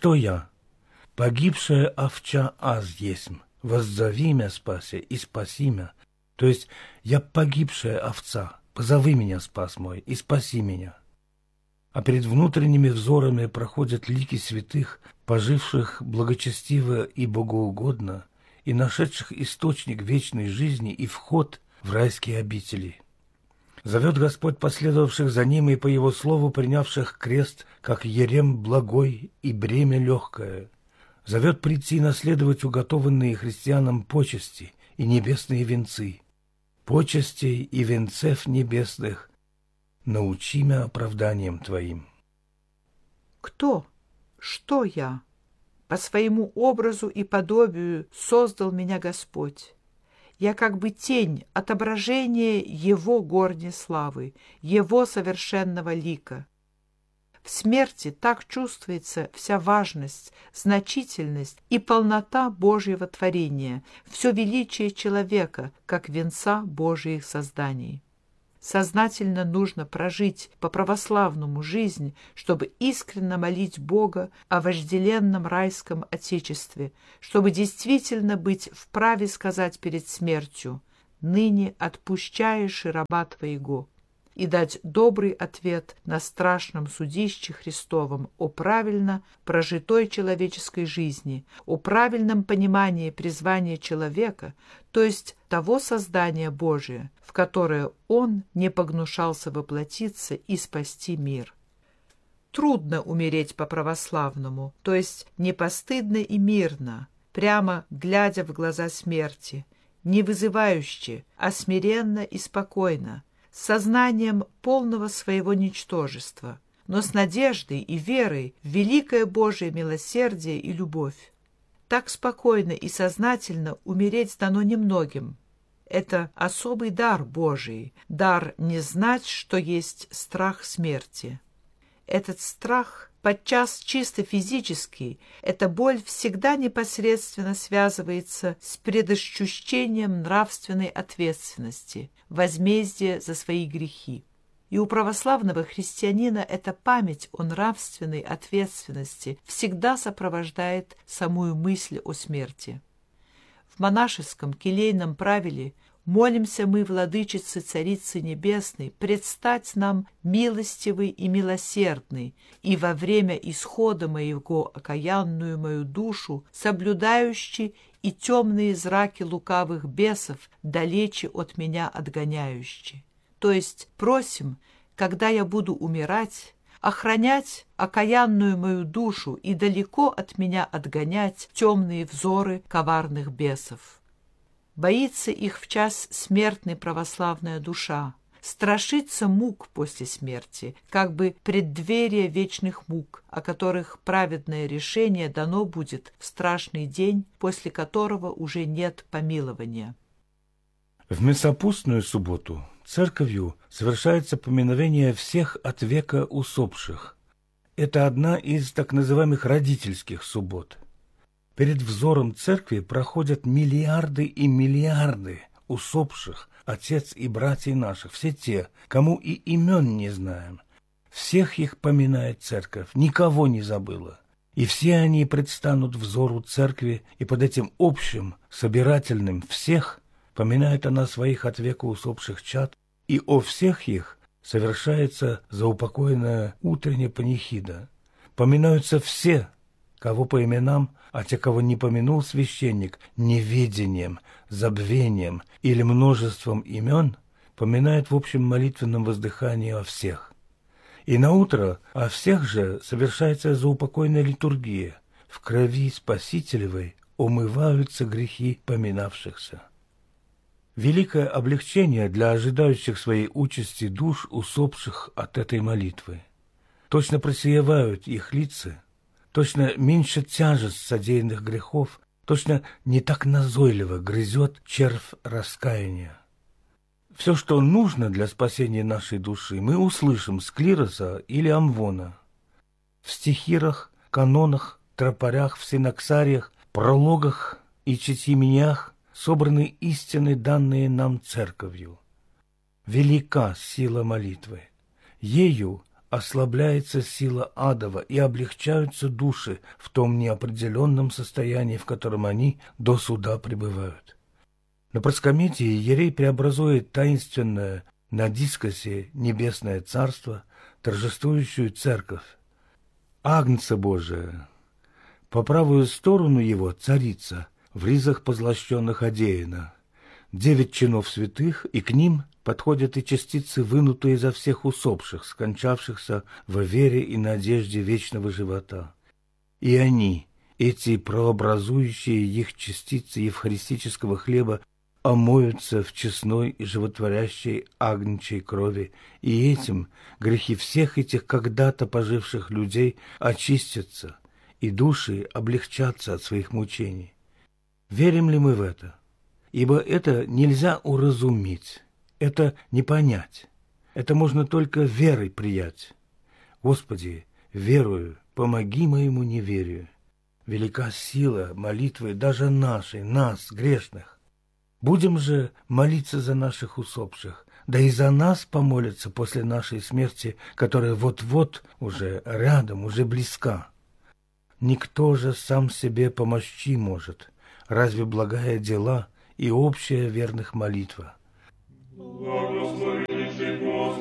Что я? Погибшая овца аз есмь, воззови мя спасе и спаси мя. То есть я погибшая овца, позови меня, спас мой, и спаси меня. А перед внутренними взорами проходят лики святых, поживших благочестиво и богоугодно, и нашедших источник вечной жизни и вход в райские обители. Зовет Господь последовавших за ним и по его слову принявших крест, как ерем благой и бремя легкое. Зовет прийти наследовать уготованные христианам почести и небесные венцы. Почестей и венцев небесных научи мя оправданием Твоим. Кто? Что я? По своему образу и подобию создал меня Господь. Я как бы тень, отображение Его горней славы, Его совершенного лика. В смерти так чувствуется вся важность, значительность и полнота Божьего творения, все величие человека, как венца Божьих созданий. Сознательно нужно прожить по-православному жизнь, чтобы искренне молить Бога о вожделенном райском Отечестве, чтобы действительно быть вправе сказать перед смертью «Ныне отпущаешь и раба Твоего», и дать добрый ответ на страшном судище Христовом о правильно прожитой человеческой жизни, о правильном понимании призвания человека, то есть того создания Божия, в которое Он не погнушался воплотиться и спасти мир. Трудно умереть по-православному, то есть не постыдно и мирно, прямо глядя в глаза смерти, не вызывающе, а смиренно и спокойно, с сознанием полного своего ничтожества, но с надеждой и верой в великое Божие милосердие и любовь. Так спокойно и сознательно умереть дано немногим. Это особый дар Божий, дар не знать, что есть страх смерти. Этот страх, подчас чисто физический, эта боль всегда непосредственно связывается с предощущением нравственной ответственности, возмездия за свои грехи. И у православного христианина эта память о нравственной ответственности всегда сопровождает самую мысль о смерти. В монашеском келейном правиле молимся мы, владычице Царицы Небесной, предстать нам милостивый и милосердный, и во время исхода моего окаянную мою душу, соблюдающий и темные зраки лукавых бесов, далече от меня отгоняющий. То есть просим, когда я буду умирать, охранять окаянную мою душу и далеко от меня отгонять темные взоры коварных бесов. Боится их в час смертной православная душа, страшится мук после смерти, как бы преддверие вечных мук, о которых праведное решение дано будет в страшный день, после которого уже нет помилования. В Месопустную субботу церковью совершается поминовение всех от века усопших. Это одна из так называемых родительских суббот. Перед взором церкви проходят миллиарды и миллиарды усопших, отец и братьев наших, все те, кому и имен не знаем. Всех их поминает церковь, никого не забыла. И все они предстанут взору церкви, и под этим общим, собирательным всех поминает она своих от века усопших чад, и о всех их совершается заупокойная утренняя панихида. Поминаются все, кого по именам, а те, кого не помянул священник, неведением, забвением или множеством имен, поминает в общем молитвенном воздыхании о всех. И наутро о всех же совершается заупокойная литургия. В крови Спасителевой омываются грехи поминавшихся. Великое облегчение для ожидающих своей участи душ усопших от этой молитвы. Точно просиявают их лица, точно меньше тяжесть содеянных грехов, точно не так назойливо грызет червь раскаяния. Все, что нужно для спасения нашей души, мы услышим с клироса или амвона. В стихирах, канонах, тропарях, в синоксариях, прологах и четимениях собраны истины, данные нам церковью. Велика сила молитвы. Ею ослабляется сила адова и облегчаются души в том неопределенном состоянии, в котором они до суда пребывают. На проскомитии иерей преобразует таинственное на дискосе небесное царство, торжествующую церковь. Агнца Божия, по правую сторону его царица в ризах позлощенных одеяна, 9 чинов святых, и к ним подходят и частицы, вынутые изо всех усопших, скончавшихся во вере и надежде вечного живота. И они, эти прообразующие их частицы евхаристического хлеба, омоются в честной и животворящей агнчей крови, и этим грехи всех этих когда-то поживших людей очистятся, и души облегчатся от своих мучений. Верим ли мы в это? Ибо это нельзя уразуметь, это не понять, это можно только верой приять. Господи, верую, помоги моему неверию. Велика сила молитвы даже нашей, нас, грешных. Будем же молиться за наших усопших, да и за нас помолятся после нашей смерти, которая вот-вот уже рядом, уже близка. Никто же сам себе помощи может, разве благая дела и общая верных молитва. Благословите,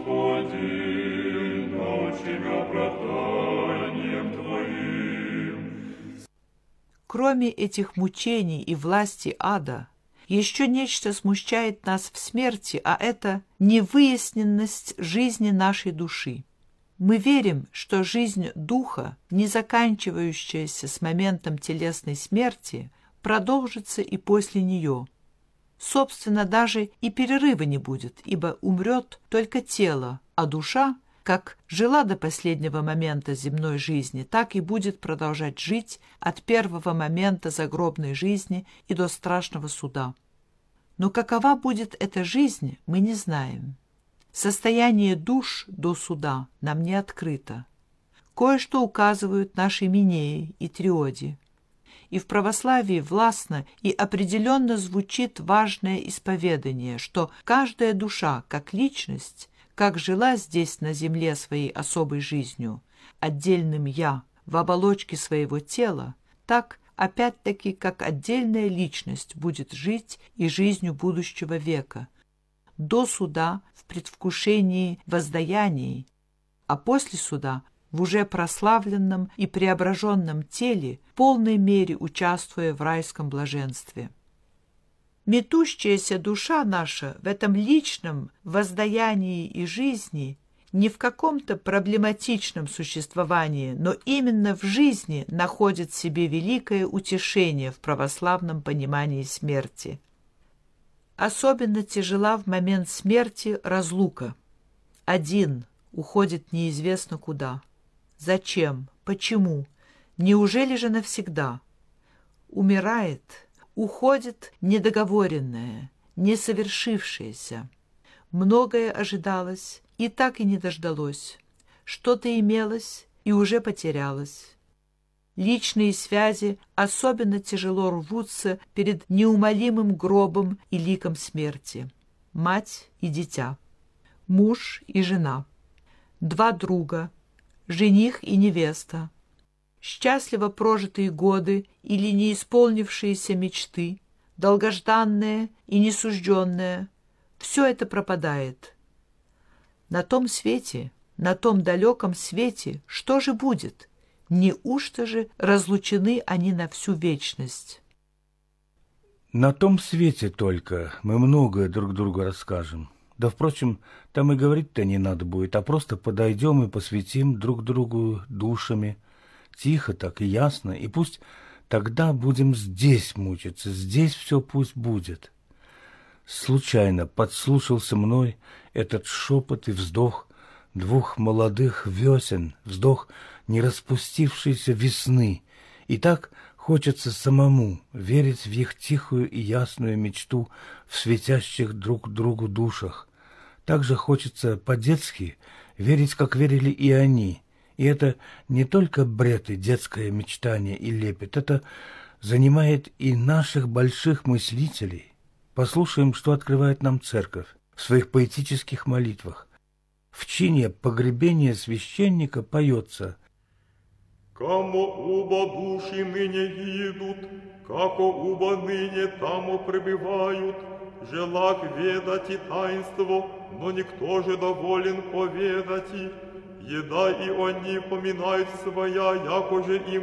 Господи, научи оправданием Твоим. Кроме этих мучений и власти ада, еще нечто смущает нас в смерти, а это невыясненность жизни нашей души. Мы верим, что жизнь духа, не заканчивающаяся с моментом телесной смерти, продолжится и после нее. Собственно, даже и перерыва не будет, ибо умрет только тело, а душа, как жила до последнего момента земной жизни, так и будет продолжать жить от первого момента загробной жизни и до страшного суда. Но какова будет эта жизнь, мы не знаем. Состояние душ до суда нам не открыто. Кое-что указывают наши Минеи и Триоди. И в православии властно и определенно звучит важное исповедание, что каждая душа, как личность, как жила здесь на земле своей особой жизнью, отдельным «я» в оболочке своего тела, так, опять-таки, как отдельная личность будет жить и жизнью будущего века, до суда в предвкушении воздаяний, а после суда в уже прославленном и преображенном теле, в полной мере участвуя в райском блаженстве. Метущаяся душа наша в этом личном воздаянии и жизни не в каком-то проблематичном существовании, но именно в жизни находит себе великое утешение в православном понимании смерти. Особенно тяжела в момент смерти разлука. Один уходит неизвестно куда. Зачем? Почему? Неужели же навсегда? Умирает, уходит недоговоренное, несовершившееся. Многое ожидалось, и так и не дождалось. Что-то имелось и уже потерялось. Личные связи особенно тяжело рвутся перед неумолимым гробом и ликом смерти. Мать и дитя, муж и жена, 2 друга, жених и невеста, счастливо прожитые годы или неисполнившиеся мечты, долгожданное и несужденное — все это пропадает. На том свете, на том далеком свете, что же будет? Неужто же разлучены они на всю вечность? На том свете только мы многое друг другу расскажем. Да, впрочем, там и говорить-то не надо будет, а просто подойдем и посвятим друг другу душами. Тихо так и ясно, и пусть тогда будем здесь мучиться, здесь все пусть будет. Случайно подслушался мной этот шепот и вздох 2 молодых весен, вздох не распустившейся весны, и так хочется самому верить в их тихую и ясную мечту в светящих друг другу душах. Так же хочется по-детски верить, как верили и они. И это не только бред и детское мечтание и лепет, это занимает и наших больших мыслителей. Послушаем, что открывает нам Церковь в своих поэтических молитвах. в чине погребения священника поется: «Камо уба души ныне идут, како уба ныне тамо пребывают, желак ведать и таинство, но никто же доволен поведать. Еда и они поминают своя, яко же им